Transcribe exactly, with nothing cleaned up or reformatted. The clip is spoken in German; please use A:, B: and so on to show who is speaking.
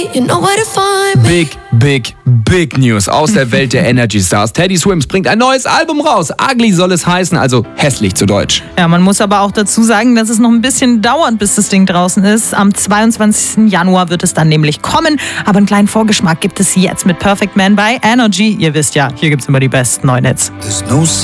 A: You know where to find me.
B: Big, big, big News aus der Welt der Energy Stars. Teddy Swims bringt ein neues Album raus. Ugly soll es heißen, also hässlich zu Deutsch.
C: Ja, man muss aber auch dazu sagen, dass es noch ein bisschen dauert, bis das Ding draußen ist. Am zweiundzwanzigsten Januar wird es dann nämlich kommen. Aber einen kleinen Vorgeschmack gibt es jetzt mit Perfect Man bei Energy. Ihr wisst ja, hier gibt es immer die besten neuen Hits.